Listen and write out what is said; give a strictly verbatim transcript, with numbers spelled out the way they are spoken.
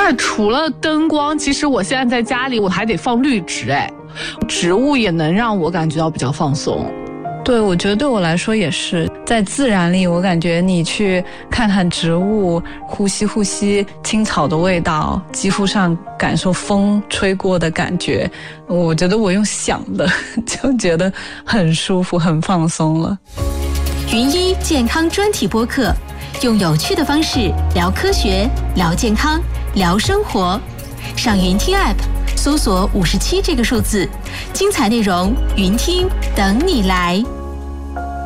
而且除了灯光，其实我现在在家里我还得放绿植，哎，植物也能让我感觉到比较放松。 对，我觉得对我来说也是，在自然里，我感觉你去看看植物，呼吸呼吸青草的味道，肌肤上感受风吹过的感觉，我觉得我用想的就觉得很舒服，很放松了。 云医健康专题播客，用有趣的方式聊科学、聊健康、聊生活。上云听 App 搜索五十七这个数字，精彩内容云听等你来。